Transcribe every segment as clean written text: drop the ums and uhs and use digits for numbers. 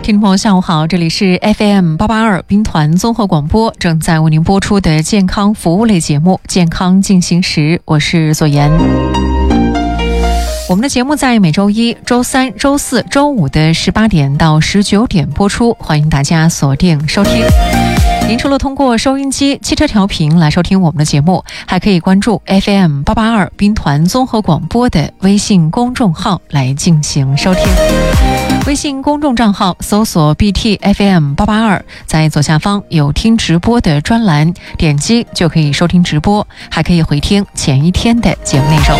听众朋友下午好，这里是 FM882 兵团综合广播，正在为您播出的健康服务类节目健康进行时，我是左岩。我们的节目在每周一、周三、周四、周五的18点到19点播出，欢迎大家锁定收听。您除了通过收音机、汽车调频来收听我们的节目，还可以关注 FM882 兵团综合广播的微信公众号来进行收听。微信公众账号搜索 BTFM882， 在左下方有听直播的专栏，点击就可以收听直播，还可以回听前一天的节目内容。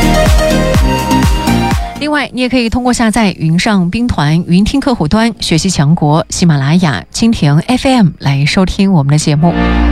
另外，你也可以通过下载云上兵团云听客户端、学习强国、喜马拉雅、蜻蜓 FM 来收听我们的节目。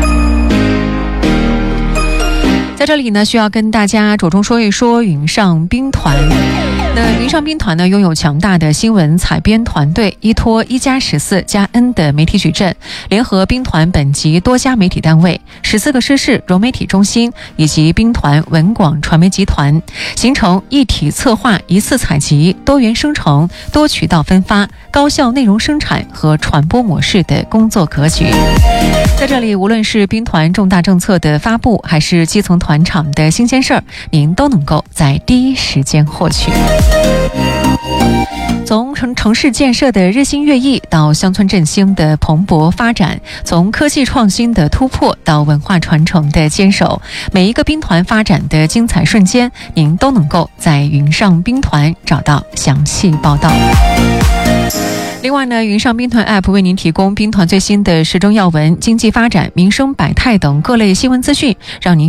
在这里呢，需要跟大家着重说一说云上兵团。那云上兵团呢，拥有强大的新闻采编团队，依托1+14+N 的媒体矩阵，联合兵团本级多家媒体单位、14个师事融媒体中心以及兵团文广传媒集团，形成一体策划、一次采集、多元生成、多渠道分发、高效内容生产和传播模式的工作格局。在这里，无论是兵团重大政策的发布，还是基层团场的新鲜事儿，您都能够在第一时间获取。从城市建设的日新月异到乡村振兴的蓬勃发展，从科技创新的突破到文化传承的坚守，每一个兵团发展的精彩瞬间，您都能够在云上兵团找到详细报道。另外呢，云上兵团 App 为您提供兵团最新的时政要闻、经济发展、民生百态等各类新闻资讯，让您